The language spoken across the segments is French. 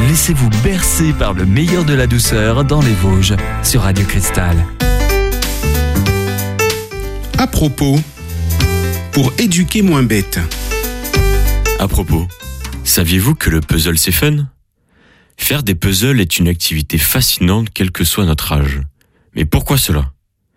Laissez-vous bercer par le meilleur de la douceur dans les Vosges sur Radio Cristal. À propos, pour éduquer moins bête. À propos, saviez-vous que le puzzle c'est fun ? Faire des puzzles est une activité fascinante quel que soit notre âge. Mais pourquoi cela ?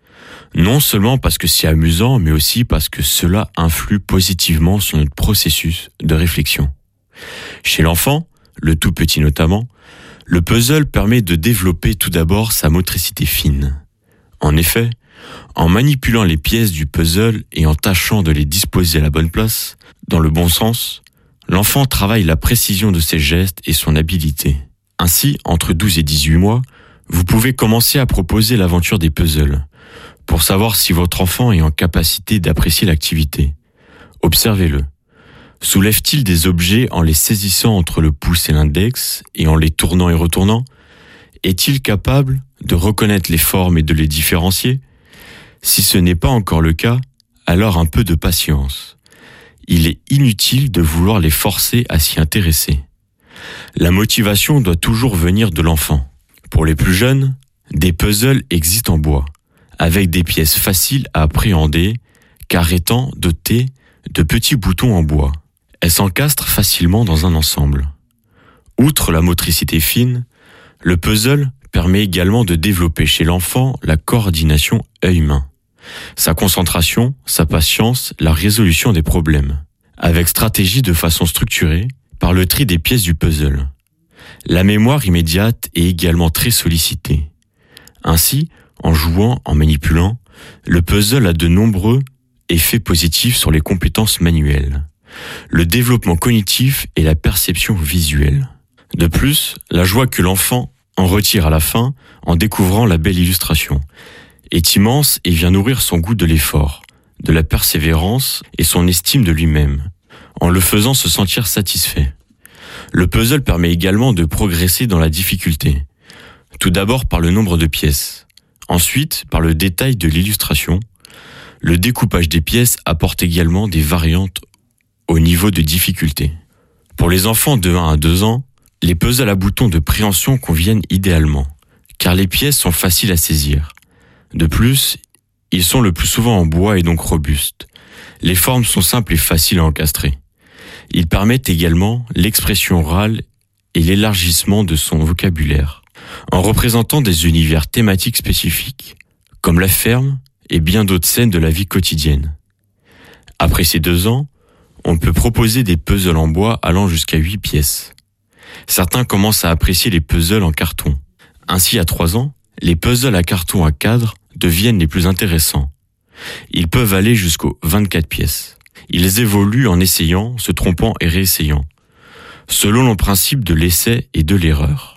Non seulement parce que c'est amusant, mais aussi parce que cela influe positivement sur notre processus de réflexion. Chez l'enfant, le tout petit notamment, le puzzle permet de développer tout d'abord sa motricité fine. En effet, en manipulant les pièces du puzzle et en tâchant de les disposer à la bonne place, dans le bon sens, l'enfant travaille la précision de ses gestes et son habileté. Ainsi, entre 12 et 18 mois, vous pouvez commencer à proposer l'aventure des puzzles, pour savoir si votre enfant est en capacité d'apprécier l'activité. Observez-le. Soulève-t-il des objets en les saisissant entre le pouce et l'index et en les tournant et retournant ? Est-il capable de reconnaître les formes et de les différencier ? Si ce n'est pas encore le cas, alors un peu de patience. Il est inutile de vouloir les forcer à s'y intéresser. La motivation doit toujours venir de l'enfant. Pour les plus jeunes, des puzzles existent en bois, avec des pièces faciles à appréhender, car étant dotées de petits boutons en bois. Elles s'encastrent facilement dans un ensemble. Outre la motricité fine, le puzzle permet également de développer chez l'enfant la coordination œil-main, sa concentration, sa patience, la résolution des problèmes, avec stratégie de façon structurée par le tri des pièces du puzzle. La mémoire immédiate est également très sollicitée. Ainsi, en jouant, en manipulant, le puzzle a de nombreux effets positifs sur les compétences manuelles, le développement cognitif et la perception visuelle. De plus, la joie que l'enfant en retire à la fin en découvrant la belle illustration est immense et vient nourrir son goût de l'effort, de la persévérance et son estime de lui-même, en le faisant se sentir satisfait. Le puzzle permet également de progresser dans la difficulté, tout d'abord par le nombre de pièces. Ensuite, par le détail de l'illustration, le découpage des pièces apporte également des variantes au niveau de difficulté. Pour les enfants de 1 à 2 ans, les puzzles à boutons de préhension conviennent idéalement, car les pièces sont faciles à saisir. De plus, ils sont le plus souvent en bois et donc robustes. Les formes sont simples et faciles à encastrer. Ils permettent également l'expression orale et l'élargissement de son vocabulaire, en représentant des univers thématiques spécifiques, comme la ferme et bien d'autres scènes de la vie quotidienne. Après ces 2 ans, on peut proposer des puzzles en bois allant jusqu'à 8 pièces. Certains commencent à apprécier les puzzles en carton. Ainsi, à 3 ans, les puzzles à carton à cadre deviennent les plus intéressants. Ils peuvent aller jusqu'aux 24 pièces. Ils évoluent en essayant, se trompant et réessayant, selon le principe de l'essai et de l'erreur.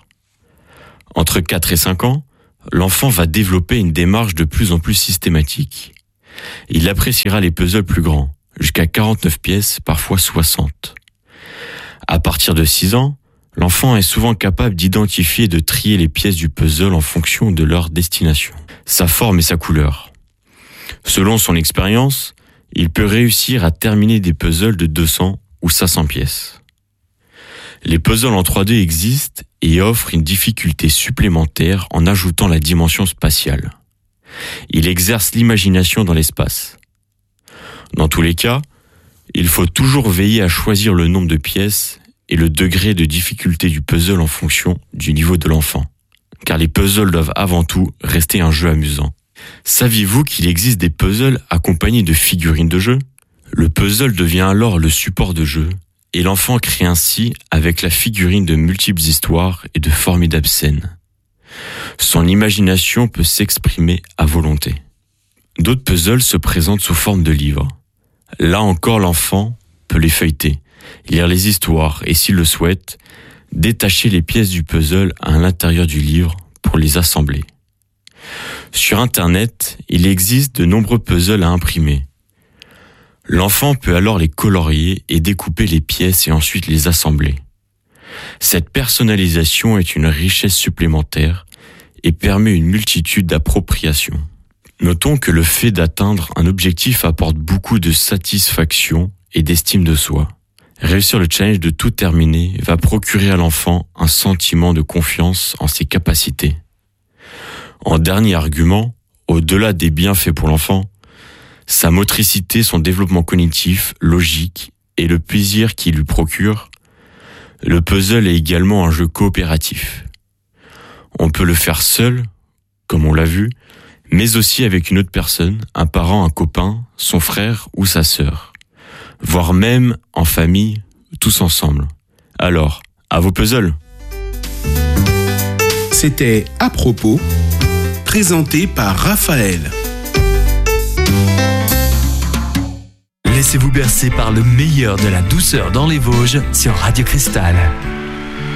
Entre 4 et 5 ans, l'enfant va développer une démarche de plus en plus systématique. Il appréciera les puzzles plus grands, jusqu'à 49 pièces, parfois 60. À partir de 6 ans, l'enfant est souvent capable d'identifier et de trier les pièces du puzzle en fonction de leur destination, sa forme et sa couleur. Selon son expérience, il peut réussir à terminer des puzzles de 200 ou 500 pièces. Les puzzles en 3D existent et offrent une difficulté supplémentaire en ajoutant la dimension spatiale. Il exerce l'imagination dans l'espace. Dans tous les cas, il faut toujours veiller à choisir le nombre de pièces et le degré de difficulté du puzzle en fonction du niveau de l'enfant, car les puzzles doivent avant tout rester un jeu amusant. Saviez-vous qu'il existe des puzzles accompagnés de figurines de jeu ? Le puzzle devient alors le support de jeu, et l'enfant crée ainsi avec la figurine de multiples histoires et de formidables scènes. Son imagination peut s'exprimer à volonté. D'autres puzzles se présentent sous forme de livres. Là encore, l'enfant peut les feuilleter, lire les histoires et, s'il le souhaite, détacher les pièces du puzzle à l'intérieur du livre pour les assembler. Sur Internet, il existe de nombreux puzzles à imprimer. L'enfant peut alors les colorier et découper les pièces et ensuite les assembler. Cette personnalisation est une richesse supplémentaire et permet une multitude d'appropriations. Notons que le fait d'atteindre un objectif apporte beaucoup de satisfaction et d'estime de soi. Réussir le challenge de tout terminer va procurer à l'enfant un sentiment de confiance en ses capacités. En dernier argument, au-delà des bienfaits pour l'enfant, sa motricité, son développement cognitif, logique et le plaisir qu'il lui procure, le puzzle est également un jeu coopératif. On peut le faire seul, comme on l'a vu, mais aussi avec une autre personne, un parent, un copain, son frère ou sa sœur, voire même en famille, tous ensemble. Alors, à vos puzzles! C'était À propos, présenté par Raphaël. Laissez-vous bercer par le meilleur de la douceur dans les Vosges sur Radio Cristal.